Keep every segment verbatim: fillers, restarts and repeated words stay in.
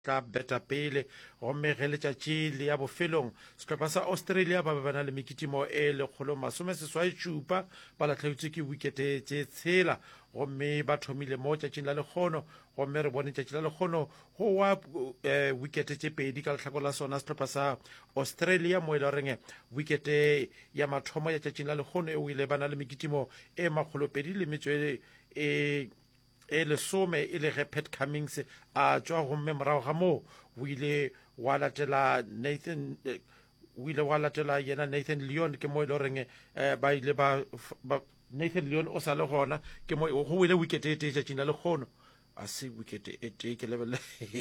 tla beta pele gomme ge letšatši le ya bofelong sehlopha sa Australia ba be ba na le mekitimo e lekgolo masome seswai šupa ba latlhegetswe ke wikete tše tshela gomme ba thomile mo tšatšing la lekgono gomme re bone tšatši la lekgono go wa wikete tše pedi ka lehlako la sona sehlopha sa Australia mo e le goreng wikete ya mathomo ya tšatšing la lekgono e o ile ba na le mekitimo e makgolopedi le metso e e lesome e le ge Pat Cummings a tšwa gomme morago ga moo o ile wa latela Nathan o ile wa latela yena Nathan Lyon ke mo e le goreng ba ile ba Nathan Lyon o sa le gona ke mo go ile wikete e tee tšatšing la lekgono a se wikete e tee ke lebelle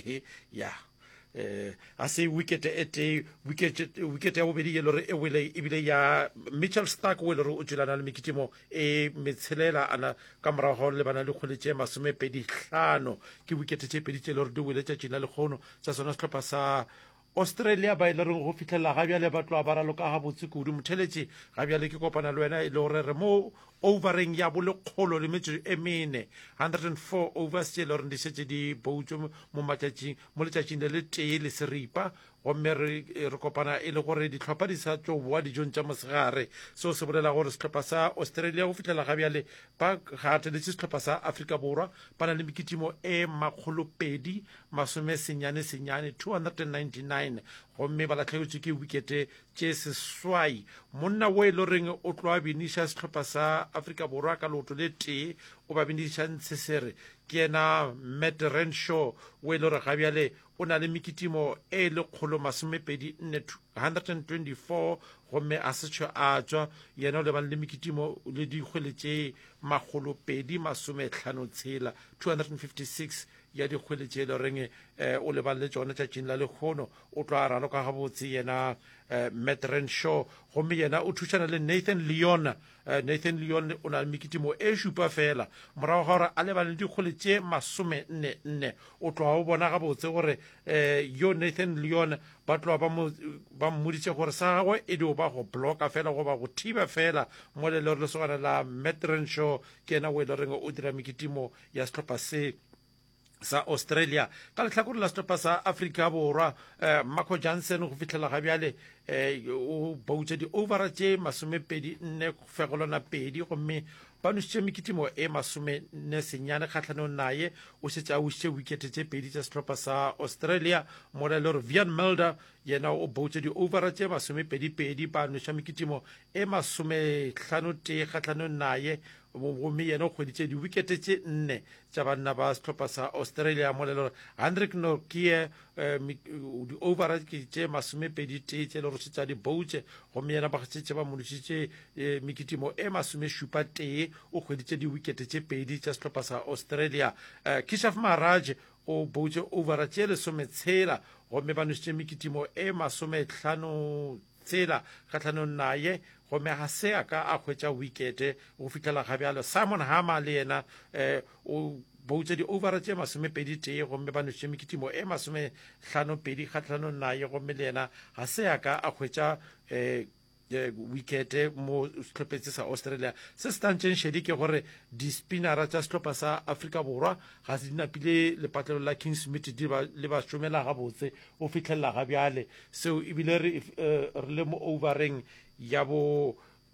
ya eh a se wicket e tee wicket wicket ya bobedi ye lore e wele e bile ya Mitchell Stark wele re o tšwelana le mekitimo e metshelela ana ka morago le bana le kgoletše masome pedi hlano ke wicket tše pedi tše lore di wele tšatšing la lekgono tša sona sehlopha sa Australia ba ile re go fitlela ga bjale ba tloa ba raloka ga botse kudu motheletše ga bjale ke kopana le wena e le gore re mo overeng ya bolekgolo le metso e mene one hundred and four overs tše le gore di šetše di boutšwe mo matšatšing mo letšatšing le le tee le seripa gomme re kopana e le gore dihlopha di sa tšo boa dijong tša mosegare seo se bolela gore sehlopha sa Australia go fitlela ga bjale ba gateletše sehlopha sa Afrika Borwa ba na le mekitimo e makgolopedi masome senyane senyane two hundred and ninety-nine gomme ba latlhegetswe ke wikete tše seswai monna wo e le goreng o tloa biniša sehlopha sa Afrika Borwa ka leoto le tee o ba biniša ntshesere ke ena Matt Renshaw wo e le gore ga bjale o na le mekitimo e lekgolo masomepedi nne one hundred and twenty-four gomme a setšho a tšwa yena o lebane le mekitimo le dikgwele tše makgolopedi masomehlano tshela two hundred and fifty-six ya dikgwele tše le goreng o lebane le tšona tšatšing la lekgono o tlo a raloka gabotse yena Matt Renshaw gomme yena o thušana le Nathan Lyon Nathan Lyon o na le mekitimo e šupa fela morago ga gore a lebane le dikgwele tše masome nne nne o tloa o bona gabotse gore yo Nathan Lyon ba tloa ba mmoditše gore sa gagwe e dio ba go bloka fela goba go thiba fela mo le le gore le sogana la Matt Renshaw ke ena o e le goreng o dira mekitimo ya sehlopha se sa Australia ka lehlakore la sehlopha sa Afrika Borwa Marco Jansen go fitlela ga bjale o boutše di overa tše masomepedi nne fegolona pedi gomme ba nošitše mekitimo e masome nne senyane kgatlhanong naye o šetše a wišitše wikete tše pedi tša sehlopha sa Australia mo le le gore Vian Mulder yena o boutše di overa tše masomepedipedi ba noša mekitimo e masomehlano tee kgatlhanong naye gomme yena o kgweditše diwikete tše nne tša banna ba sehlopha sa Australia mo le le gore Hendrik Nortje di overa tše masomepedi tee tše le gore šetša di boutše gomme yena ba šetše ba monošitše mekitimo e masomešupa tee o kgweditše diwikete tše pedi tša sehlopha sa Australia Kishaf Maharaj o boutše overa tše lesometshela gomme ba nošitše mekitimo e masomehlano tshela kgatlhanong naye gomme ga se a ka a hwetša wikete go fitlela ga bjalo Simon Harmer le yena o boutše di overa tše masomepedi tee gomme ba nošitše mekitimo e masomehlano pedi kgatlhanong naye gomme le yena ga se a ka a hwetša wikete mo sehlopheng sa Australia se se tantšeng šedi ke gore di-spinnera tša sehlopha sa Afrika Borwa ga se di napile lepatlelo la King Smith le ba šomela gabotse o fitlhelela ga bjale seo ebile re le mo overeng ya bo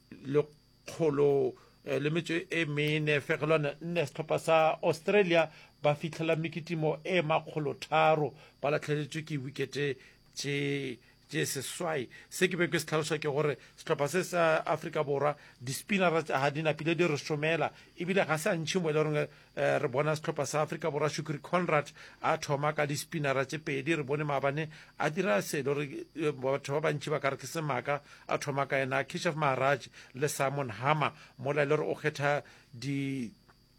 lekgolo le metso e mene fegelwana nne sehlopha sa Australia ba fitlhela mekitimo e makgolo tharo ba latlheletswe ke wikete tše tše seswai se ke be ke se tlhaloša ke gore sehlopha se sa Afrika Borwa di-spinnera ga di napile di re šomela ebile ga se a ntšhi mo e le gore re bona sehlopha sa Afrika Borwa Shukri Conrad a thoma ka di-spinnera tše pedi re bone maabane a dira se le gore batho ba bantši ba ka re ke semaka a thoma ka yena Kishaf Maharaj le Simon Harmer mola e le gore o kgetha di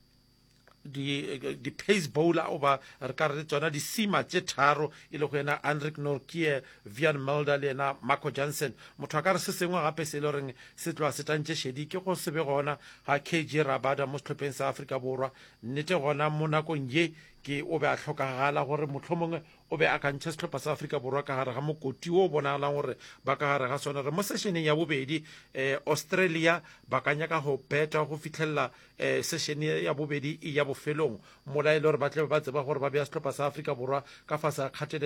di di pace bowler oba re ka re tsona di sima tše tharo e le go yena Hendrik Nortje Vian Mulder le yena Marco Jansen motho a ka re se sengwe gape se e le goreng se tloa se tantše šedi ke go se be gona ga K G Rabada mo sehlopheng sa Afrika Borwa nnete gona mo nakong ye ke o be a tlhokagala gore motlhomongwe o be a kantšha setlhopha sa Afrika Borwa ka gare ga mokoti o o bonagalang gore ba ka gare ga sone re mo sessioneng ya bobedi um Australia ba ka nyaka go beta go fitlhelela um session ya bobedi e ya bofelong mola e le gore ba tle ba tseba gore ba beya setlhopha sa Afrika Borwa ka fase a kgatelelo